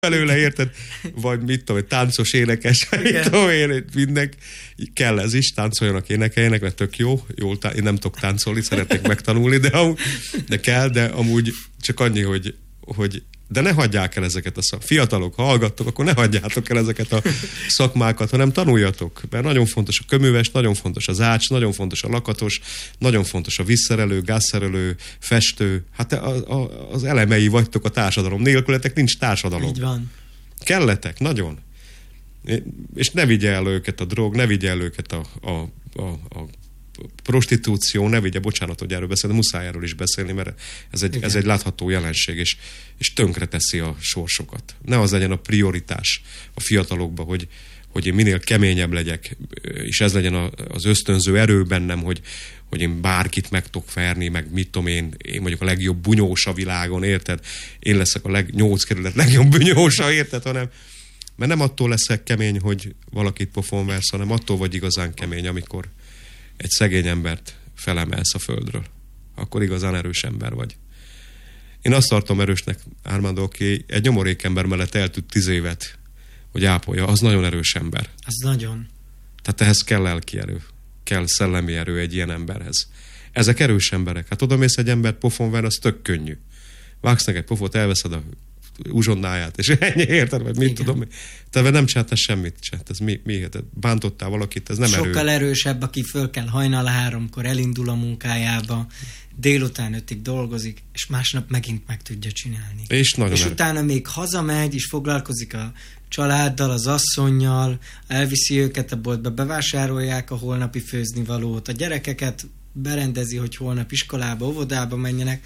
belőle, érted? Vagy mit tudom, táncos énekes, mit tudom én, mindenki kell ez is, táncoljanak, énekeljenek, mert tök jó, én nem tudok táncolni, szeretnék megtanulni, de kell, de amúgy csak annyi, hogy de ne hagyják el ezeket a fiatalok, ha hallgattok, akkor ne hagyjátok el ezeket a szakmákat, hanem tanuljatok, mert nagyon fontos a köműves, nagyon fontos az ács, nagyon fontos a lakatos, nagyon fontos a vízszerelő, gázszerelő, festő, hát az elemei vagytok a társadalom, nélkületek nincs társadalom. Így van. Kelletek, nagyon. És ne vigye el őket a drog, ne vigye el őket a prostitúció, ne vigye, bocsánat, hogy erről beszélni, muszáj erről is beszélni, mert ez egy látható jelenség, és tönkre teszi a sorsokat. Ne az legyen a prioritás a fiatalokban, hogy én minél keményebb legyek, és ez legyen az ösztönző erő bennem, hogy én bárkit meg tudok verni, meg mit tudom én vagyok a legjobb bunyós a világon, érted? Én leszek a 8 kerület legjobb bunyósa, érted? Mert nem attól leszek kemény, hogy valakit pofon versz, hanem attól vagy igazán kemény, amikor egy szegény embert felemelsz a földről. Akkor igazán erős ember vagy. Én azt tartom erősnek, Armando, aki egy nyomorék ember mellett eltűnt 10 évet, hogy ápolja, az nagyon erős ember. Az nagyon. Tehát ehhez kell lelki erő, kell szellemi erő egy ilyen emberhez. Ezek erős emberek. Hát odamész egy embert pofon ver, az tök könnyű. Vágsz neked pofot, elveszed a uzsonnáját, és ennyi, érted, vagy mit tudom. Te nem csináltál semmit, ez mi? Bántottál valakit, ez nem sokkal erő. Sokkal erősebb, aki föl kell hajnal 3-kor, elindul a munkájába, délután 5-ig dolgozik, és másnap megint meg tudja csinálni. És utána még hazamegy, és foglalkozik a családdal, az asszonnyal, elviszi őket a boltba, bevásárolják a holnapi főznivalót, a gyerekeket berendezi, hogy holnap iskolába, óvodába menjenek.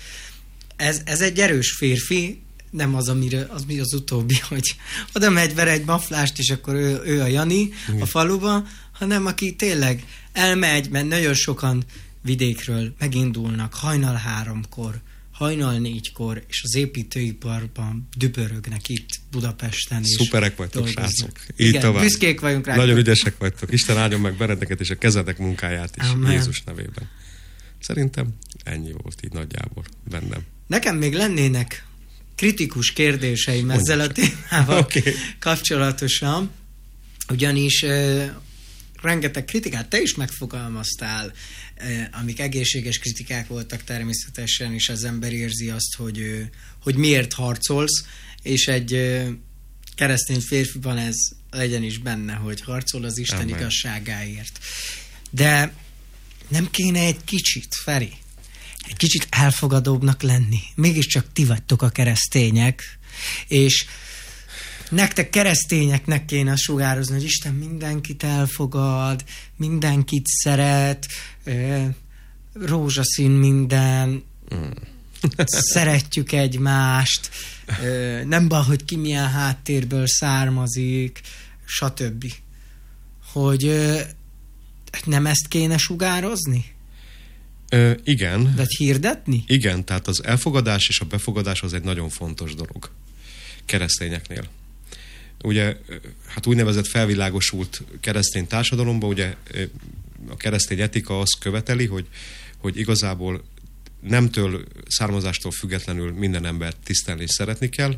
Ez egy erős férfi, nem az, ami az utóbbi, hogy oda megy, ver egy maflást, és akkor ő a Jani a faluba, hanem aki tényleg elmegy, mert nagyon sokan vidékről megindulnak hajnal 3-kor, hajnal 4-kor, és az építőiparban dübörögnek itt Budapesten. Szuperek vagytok, srácok. Igen, büszkék vagyunk rá. Nagyon ügyesek vagytok. Isten áldjon meg benneteket és a kezedek munkáját is. Amen. Jézus nevében. Szerintem ennyi volt így nagyjából bennem. Nekem még lennének kritikus kérdéseim ezzel a témával kapcsolatosan, ugyanis rengeteg kritikát te is megfogalmaztál, amik egészséges kritikák voltak természetesen, és az ember érzi azt, hogy miért harcolsz, és egy keresztény férfiban ez legyen is benne, hogy harcol az Isten igazságáért. De nem kéne egy kicsit, Feri, egy kicsit elfogadóbbnak lenni. Mégiscsak ti vagytok a keresztények, és nektek keresztényeknek kéne sugározni, hogy Isten mindenkit elfogad, mindenkit szeret, rózsaszín minden, szeretjük egymást, nem baj, hogy ki milyen háttérből származik, stb. Hogy nem ezt kéne sugározni? Igen. De hirdetni? Igen, tehát az elfogadás és a befogadás az egy nagyon fontos dolog keresztényeknél. Ugye, hát úgynevezett felvilágosult keresztény társadalomban, ugye a keresztény etika azt követeli, hogy igazából nemtől, származástól függetlenül minden embert tisztelni és szeretni kell,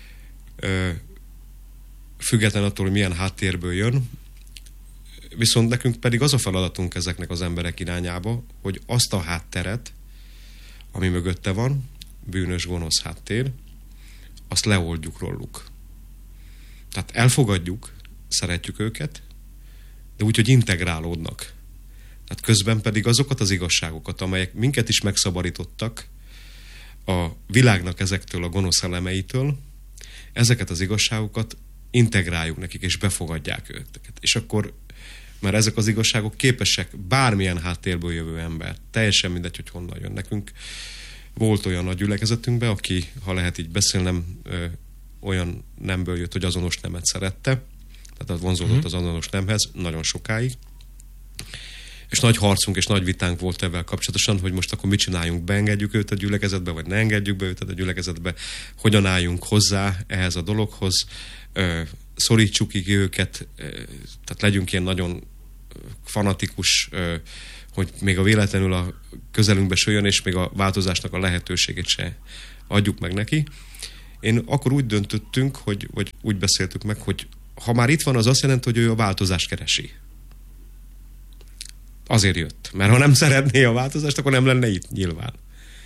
független attól, hogy milyen háttérből jön. Viszont nekünk pedig az a feladatunk ezeknek az emberek irányába, hogy azt a hátteret, ami mögötte van, bűnös, gonosz háttér, azt leoldjuk róluk. Tehát elfogadjuk, szeretjük őket, de úgy, hogy integrálódnak. Tehát közben pedig azokat az igazságokat, amelyek minket is megszabadítottak a világnak ezektől a gonosz elemeitől, ezeket az igazságokat integráljuk nekik, és befogadják őket. És akkor már ezek az igazságok képesek bármilyen háttérből jövő ember, teljesen mindegy, hogy honnan jön nekünk. Volt olyan a gyülekezetünkben, aki, ha lehet így beszélnem, olyan nemből jött, hogy azonos nemet szerette, tehát vonzódott az azonos nemhez nagyon sokáig. És nagy harcunk és nagy vitánk volt ebben kapcsolatosan, hogy most akkor mit csináljunk, beengedjük őt a gyülekezetbe, vagy ne engedjük be őt a gyülekezetbe, hogyan álljunk hozzá ehhez a dologhoz, szorítsuk ki őket, tehát legyünk ilyen nagyon fanatikus, hogy még a véletlenül a közelünkbe söjjön, és még a változásnak a lehetőségét se adjuk meg neki. Én akkor úgy döntöttünk, vagy úgy beszéltük meg, hogy ha már itt van, az azt jelenti, hogy ő a változást keresi. Azért jött. Mert ha nem szeretné a változást, akkor nem lenne itt nyilván.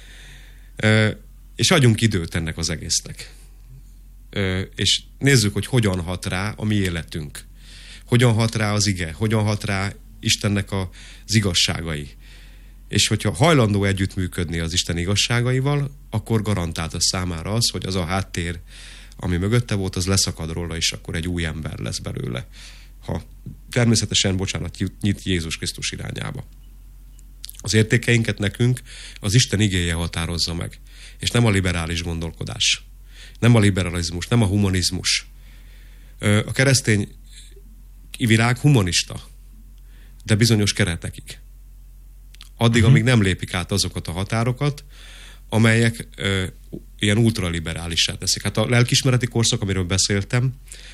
És adjunk időt ennek az egésznek. És nézzük, hogy hogyan hat rá a mi életünk. Hogyan hat rá az ige, hogyan hat rá Istennek az igazságai. És hogyha hajlandó együttműködni az Isten igazságaival, akkor garantált a számára az, hogy az a háttér, ami mögötte volt, az leszakad róla, és akkor egy új ember lesz belőle. Ha természetesen, nyit Jézus Krisztus irányába. Az értékeinket nekünk az Isten igéje határozza meg, és nem a liberális gondolkodás. Nem a liberalizmus, nem a humanizmus. A keresztény világ humanista, de bizonyos keretekig. Addig, amíg nem lépik át azokat a határokat, amelyek ilyen ultraliberálissá teszik. Hát a lelkiismereti korszak, amiről beszéltem,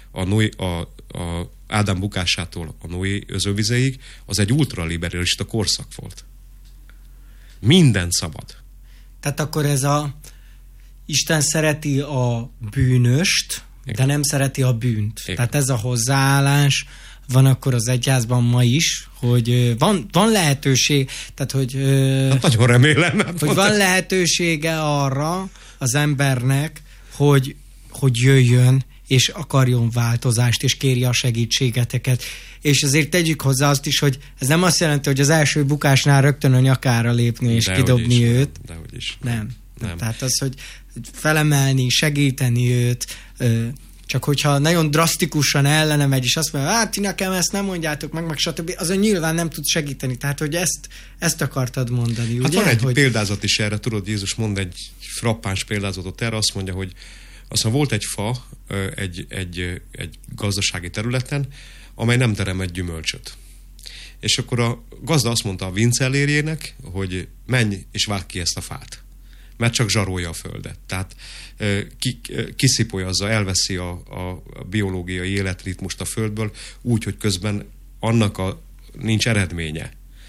a Ádám bukásától a Noé özönvizeig, az egy ultraliberalista korszak volt. Minden szabad. Tehát akkor ez Isten szereti a bűnöst, de nem szereti a bűnt. Igen. Tehát ez a hozzáállás van akkor az egyházban ma is, hogy van lehetőség, tehát hogy... Hát nagyon remélem. Hogy van lehetősége arra az embernek, hogy jöjjön, és akarjon változást, és kérje a segítségeteket. És azért tegyük hozzá azt is, hogy ez nem azt jelenti, hogy az első bukásnál rögtön a nyakára lépni, és kidobni őt. Dehogy is. Nem. Tehát az, hogy felemelni, segíteni őt, csak hogyha nagyon drasztikusan ellene megy, és azt mondja, hát ti nekem ezt nem mondjátok meg stb., azon nyilván nem tud segíteni. Tehát, hogy ezt akartad mondani, hát ugye? Van egy példázat is erre, tudod, Jézus mond egy frappáns példázatot erre, azt mondja, hogy aztán volt egy fa egy gazdasági területen, amely nem teremett gyümölcsöt. És akkor a gazda azt mondta a vincellérjének, hogy menj és vágd ki ezt a fát, mert csak zsarolja a földet. Tehát kiszipolyazza, elveszi a biológiai életritmust a földből úgy, hogy közben annak nincs eredménye.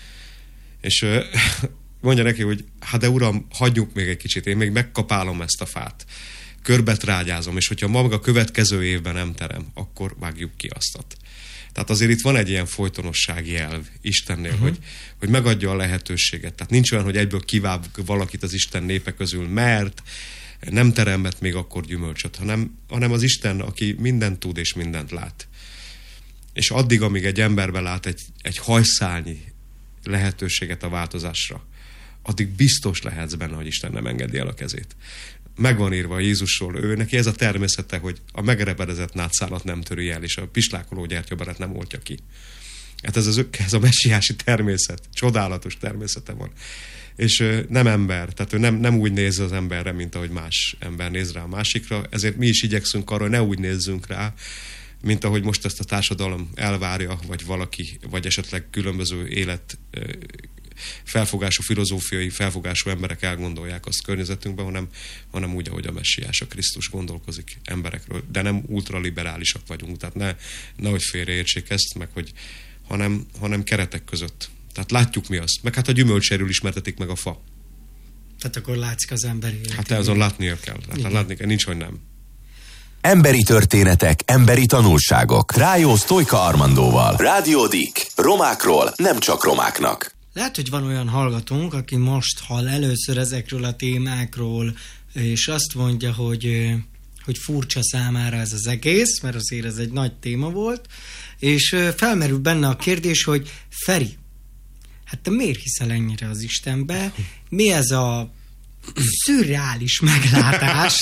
És mondja neki, hogy hát de uram, hagyjuk még egy kicsit, én még megkapálom ezt a fát. Körbetrágyázom, és hogyha maga a következő évben nem terem, akkor vágjuk ki aztat. Tehát azért itt van egy ilyen folytonossági elv Istennél, hogy megadja a lehetőséget. Tehát nincs olyan, hogy egyből kivág valakit az Isten népe közül, mert nem teremett még akkor gyümölcsöt, hanem az Isten, aki mindent tud és mindent lát. És addig, amíg egy emberbe lát egy hajszálnyi lehetőséget a változásra, addig biztos lehetsz benne, hogy Isten nem engedi el a kezét. Megvan írva Jézusról, neki ez a természete, hogy a megerepedezett nátszálat nem töri el, és a pislákoló gyertyabelet nem oltja ki. Hát ez a messiási természet, csodálatos természete van. És nem ember, tehát ő nem úgy néz az emberre, mint ahogy más ember néz rá a másikra, ezért mi is igyekszünk arra, hogy ne úgy nézzünk rá, mint ahogy most ezt a társadalom elvárja, vagy valaki, vagy esetleg különböző élet felfogású, filozófiai felfogású emberek elgondolják azt környezetünkben, hanem úgy, ahogy a messiás, a Krisztus gondolkozik emberekről. De nem ultraliberálisak vagyunk, tehát nehogy félreértsék ezt, meg hanem keretek között. Tehát látjuk mi azt. Meg hát a gyümölcséről ismertetik meg a fa. Tehát akkor látszik az ember életében. Hát azon látnia kell. Hát látni kell, nincs, hogy nem. Emberi történetek, emberi tanulságok. Rájó Sztojka Armandóval. Rádió Dik. Romákról, nem csak romáknak. Lehet, hogy van olyan hallgatónk, aki most hall először ezekről a témákról, és azt mondja, hogy furcsa számára ez az egész, mert azért ez egy nagy téma volt, és felmerül benne a kérdés, hogy Feri, hát te miért hiszel ennyire az Istenbe? Mi ez a szürreális meglátás?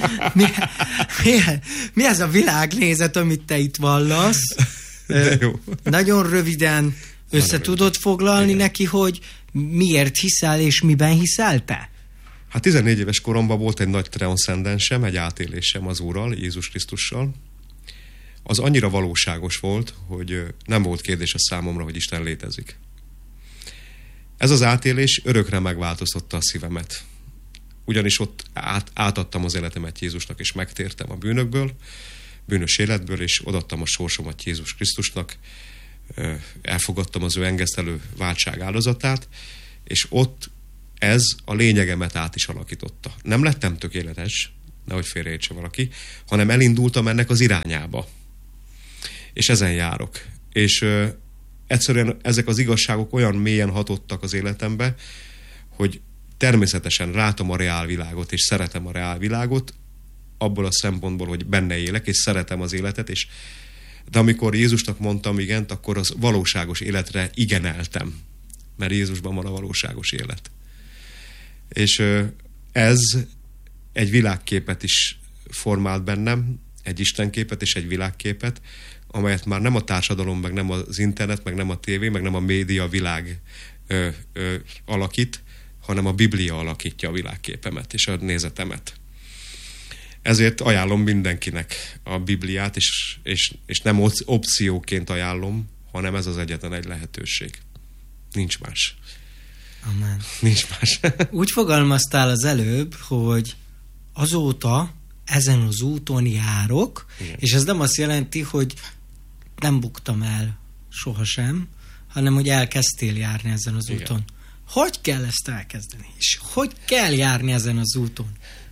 Mi ez a világnézet, amit te itt vallasz? Nagyon röviden tudod foglalni neki, hogy miért hiszel és miben hiszel te? Hát 14 éves koromban volt egy nagy transzcendensem, egy átélésem az Úrral, Jézus Krisztussal. Az annyira valóságos volt, hogy nem volt kérdés a számomra, hogy Isten létezik. Ez az átélés örökre megváltoztatta a szívemet. Ugyanis ott átadtam az életemet Jézusnak, és megtértem a bűnökből, bűnös életből, és odaadtam a sorsomat Jézus Krisztusnak, elfogadtam az ő engesztelő váltság áldozatát, és ott ez a lényegemet át is alakította. Nem lettem tökéletes, nehogy félreértse valaki, hanem elindultam ennek az irányába. És ezen járok. És egyszerűen ezek az igazságok olyan mélyen hatottak az életembe, hogy természetesen látom a reálvilágot, és szeretem a reálvilágot, abból a szempontból, hogy benne élek, és szeretem az életet, de amikor Jézusnak mondtam igent, akkor az valóságos életre igeneltem. Mert Jézusban van a valóságos élet. És ez egy világképet is formált bennem, egy istenképet és egy világképet, amelyet már nem a társadalom, meg nem az internet, meg nem a tévé, meg nem a média világ alakít, hanem a Biblia alakítja a világképemet és a nézetemet. Ezért ajánlom mindenkinek a Bibliát, és nem opcióként ajánlom, hanem ez az egyetlen egy lehetőség. Nincs más. Amen. Nincs más. Úgy fogalmaztál az előbb, hogy azóta ezen az úton járok, igen. És ez nem azt jelenti, hogy nem buktam el sohasem, hanem hogy elkezdtél járni ezen az igen. úton. Hogy kell ezt elkezdeni? És hogy kell járni ezen az úton?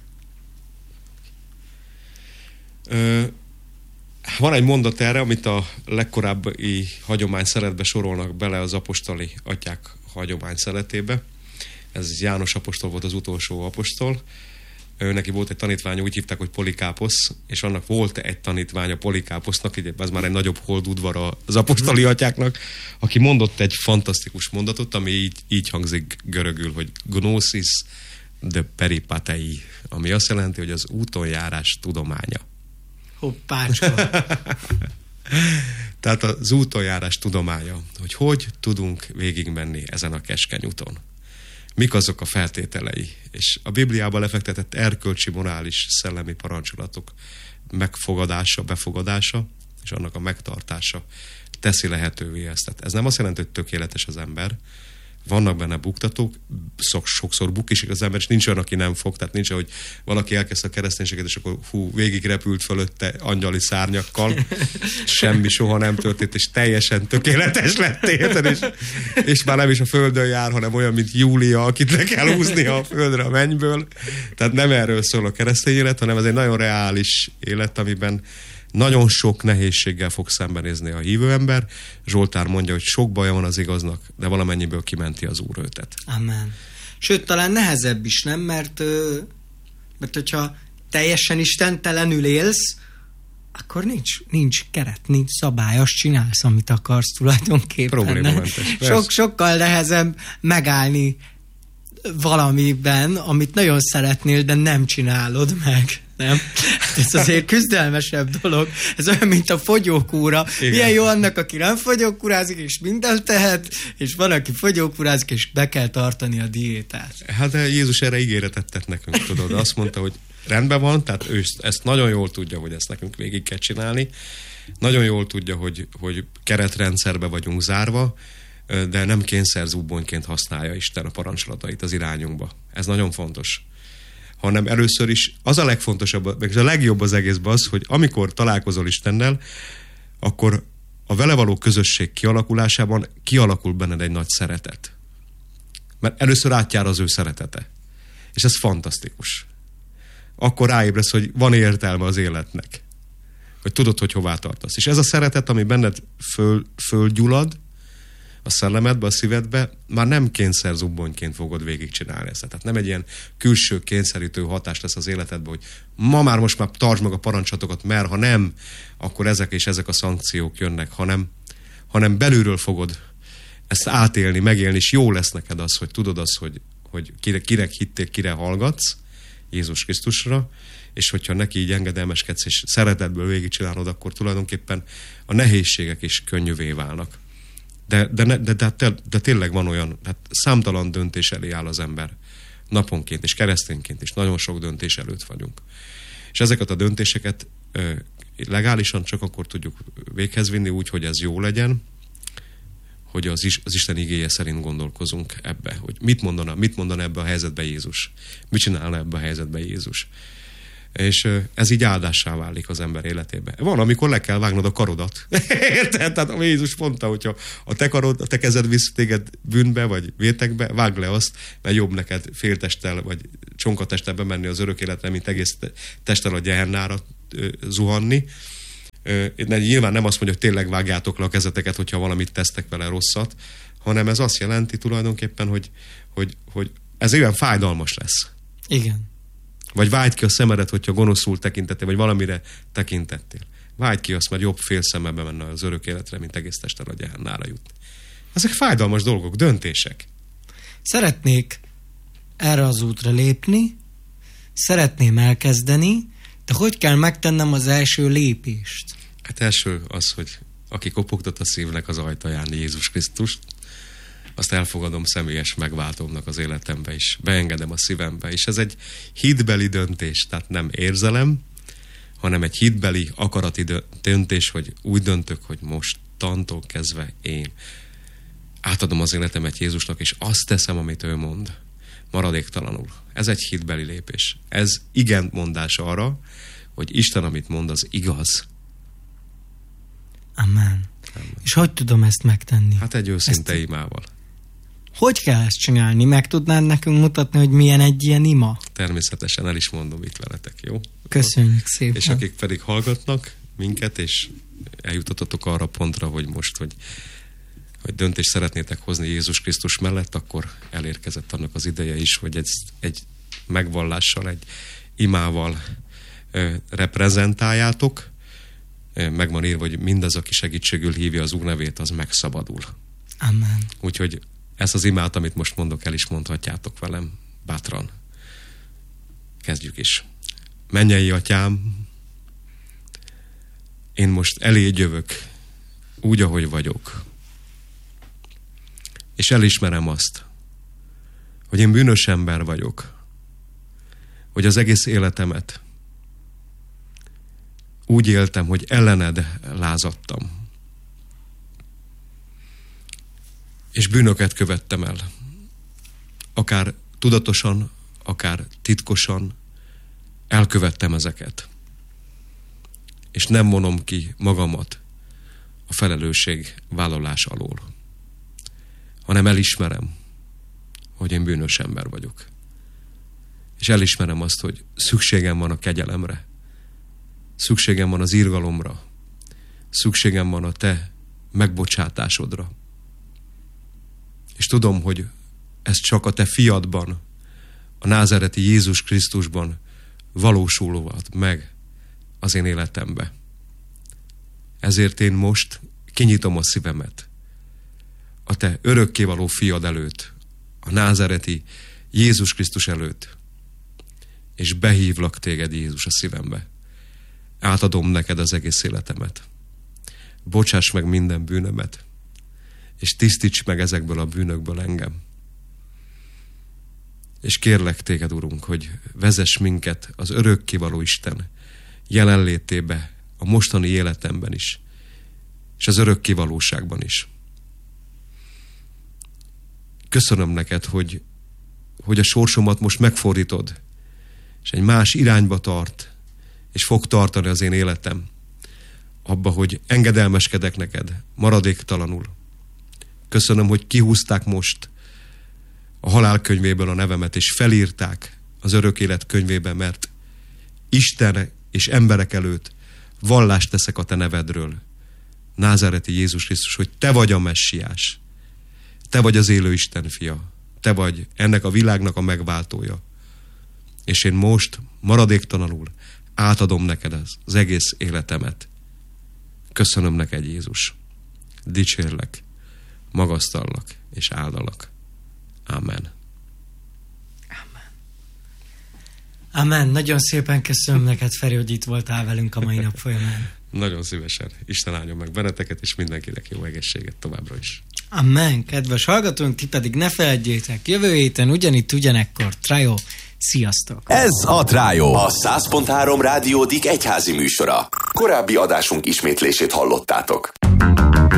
Van egy mondat erre, amit a legkorábbi hagyomány szeretbe sorolnak bele az apostoli atyák hagyomány szeretébe. Ez János apostol volt az utolsó apostol. Neki volt egy tanítványa, úgy hívták, hogy Polikáposz, és annak volt egy tanítványa Polikáposznak, ez már egy nagyobb holdudvar az apostoli atyáknak, aki mondott egy fantasztikus mondatot, ami így hangzik görögül, hogy gnosis de peripatei, ami azt jelenti, hogy az útonjárás tudománya. Hoppácska! Tehát az útonjárás tudománya, hogy tudunk végigmenni ezen a keskeny úton. Mik azok a feltételei? És a Bibliában lefektetett erkölcsi, morális, szellemi parancsolatok megfogadása, befogadása, és annak a megtartása teszi lehetővé ezt. Tehát ez nem azt jelenti, hogy tökéletes az ember. Vannak benne buktatók, sokszor bukik az ember, és nincs olyan, aki nem fog. Tehát nincs, hogy valaki elkezdte a kereszténységet, és akkor végig repült fölötte angyali szárnyakkal. Semmi soha nem történt, és teljesen tökéletes lett érted, és már nem is a földön jár, hanem olyan, mint Júlia, akit le kell húzni a földre a mennyből. Tehát nem erről szól a keresztény élet, hanem ez egy nagyon reális élet, amiben nagyon sok nehézséggel fog szembenézni a hívő ember. Zsoltár mondja, hogy sok baja van az igaznak, de valamennyiből kimenti az Úr őtet. Amen. Sőt, talán nehezebb is, nem? Mert hogyha teljesen istentelenül élsz, akkor nincs keret, nincs szabály, azt csinálsz, amit akarsz tulajdonképpen. Problémamentes. Sokkal nehezebb megállni valamiben, amit nagyon szeretnél, de nem csinálod meg. Nem? Ez azért küzdelmesebb dolog. Ez olyan, mint a fogyókúra. Igen. Milyen jó annak, aki nem fogyókúrázik, és mindent tehet, és van, aki fogyókúrázik, és be kell tartani a diétát. Hát de Jézus erre ígéretet tett nekünk, tudod. Azt mondta, hogy rendben van, tehát ő ezt nagyon jól tudja, hogy ezt nekünk végig kell csinálni. Nagyon jól tudja, hogy keretrendszerbe vagyunk zárva, de nem kényszerzubbonyként használja Isten a parancsolatait az irányunkba. Ez nagyon fontos. Hanem először is az a legfontosabb, meg a legjobb az egészben az, hogy amikor találkozol Istennel, akkor a vele való közösség kialakulásában kialakul benned egy nagy szeretet. Mert először átjár az ő szeretete. És ez fantasztikus. Akkor ráébresz, hogy van értelme az életnek. Hogy tudod, hogy hová tartasz. És ez a szeretet, ami benned fölgyulad, a szellemedbe, a szívedbe, már nem kényszerzubbonyként fogod végigcsinálni ezt. Tehát nem egy ilyen külső kényszerítő hatás lesz az életedben, hogy most már tartsd meg a parancsatokat, mert ha nem, akkor ezek a szankciók jönnek, hanem belülről fogod ezt átélni, megélni, és jó lesz neked az, hogy tudod azt, hogy kinek hittél, kire hallgatsz, Jézus Krisztusra, és hogyha neki így engedelmeskedsz, és szeretetből végigcsinálod, akkor tulajdonképpen a nehézségek is könnyűvé válnak. De tényleg van olyan, hát számtalan döntés elé áll az ember naponként, és keresztényként is nagyon sok döntés előtt vagyunk. És ezeket a döntéseket legálisan csak akkor tudjuk véghez vinni úgy, hogy ez jó legyen, hogy az Isten igéje szerint gondolkozunk ebbe, hogy mit mondana ebbe a helyzetbe Jézus. Mit csinálna ebbe a helyzetbe Jézus. És ez így áldássá válik az ember életében. Van, amikor le kell vágnod a karodat. Érted? Tehát Jézus mondta, hogyha a te kezed visz téged bűnbe, vagy vétekbe, vágd le azt, mert jobb neked féltesttel, vagy csonkatesttel bemenni az örök életre, mint egész testtel a gyehennára zuhanni. Nyilván nem azt mondja, hogy tényleg vágjátok le a kezeteket, hogyha valamit tesztek vele rosszat, hanem ez azt jelenti tulajdonképpen, hogy ez olyan fájdalmas lesz. Igen. Vagy vágyd ki a szemedet, hogyha gonoszul tekintettél, vagy valamire tekintettél. Vágyd ki azt, mert jobb fél szemebe menne az örök életre, mint egész testtel a gyehennára jutni. Ezek fájdalmas dolgok, döntések. Szeretnék erre az útra lépni, szeretném elkezdeni, de hogy kell megtennem az első lépést? Hát első az, hogy aki kopogtat a szívnek az ajtaján, Jézus Krisztust, azt elfogadom személyes megváltómnak az életembe is. Beengedem a szívembe. És ez egy hitbeli döntés, tehát nem érzelem, hanem egy hitbeli, akarati döntés, hogy úgy döntök, hogy mostantól kezdve én átadom az életemet Jézusnak, és azt teszem, amit ő mond. Maradéktalanul. Ez egy hitbeli lépés. Ez igen mondás arra, hogy Isten, amit mond, az igaz. Amen. És hogy tudom ezt megtenni? Hát egy őszinte imával. Hogy kell ezt csinálni? Meg tudnád nekünk mutatni, hogy milyen egy ilyen ima? Természetesen el is mondom itt veletek, jó? Köszönjük szépen. És akik pedig hallgatnak minket, és eljutatotok arra pontra, hogy most, hogy döntést szeretnétek hozni Jézus Krisztus mellett, akkor elérkezett annak az ideje is, hogy egy megvallással, egy imával reprezentáljátok. Meg van írva, hogy mindaz, aki segítségül hívja az Úr nevét, az megszabadul. Amen. Úgyhogy ezt az imát, amit most mondok, el is mondhatjátok velem bátran. Kezdjük is. Mennyei Atyám, én most eléd jövök, úgy, ahogy vagyok. És elismerem azt, hogy én bűnös ember vagyok, hogy az egész életemet úgy éltem, hogy ellened lázadtam. És bűnöket követtem el. Akár tudatosan, akár titkosan elkövettem ezeket. És nem vonom ki magamat a felelősség vállalás alól, hanem elismerem, hogy én bűnös ember vagyok. És elismerem azt, hogy szükségem van a kegyelemre, szükségem van az irgalomra, szükségem van a te megbocsátásodra. És tudom, hogy ez csak a te fiadban, a názáreti Jézus Krisztusban valósulhat meg az én életembe. Ezért én most kinyitom a szívemet a te örökkévaló fiad előtt, a názáreti Jézus Krisztus előtt, és behívlak téged, Jézus, a szívembe. Átadom neked az egész életemet. Bocsáss meg minden bűnömet, és tisztíts meg ezekből a bűnökből engem. És kérlek téged, Urunk, hogy vezess minket az örökkévaló Isten jelenlétébe a mostani életemben is, és az örökkévalóságban is. Köszönöm neked, hogy a sorsomat most megfordítod, és egy más irányba tart, és fog tartani az én életem, abba, hogy engedelmeskedek neked, maradéktalanul. Köszönöm, hogy kihúzták most a halál könyvéből a nevemet, és felírták az örök élet könyvébe, mert Isten és emberek előtt vallást teszek a te nevedről, názáreti Jézus Krisztus, hogy te vagy a messiás, te vagy az élő Isten fia, te vagy ennek a világnak a megváltója. És én most maradéktalanul átadom neked az egész életemet. Köszönöm neked, Jézus. Dicsérlek, magasztallak és áldalak. Amen. Amen. Amen. Nagyon szépen köszönöm neked, Feri, hogy itt voltál velünk a mai nap folyamán. Nagyon szívesen. Isten áldjon meg benneteket, és mindenkinek jó egészséget továbbra is. Amen. Kedves hallgatónk, ti pedig ne feledjétek, jövő héten ugyanitt, ugyanekkor. Trájó. Sziasztok! Ez a Trájó, a 100.3 Rádió Dik egyházi műsora. Korábbi adásunk ismétlését hallottátok.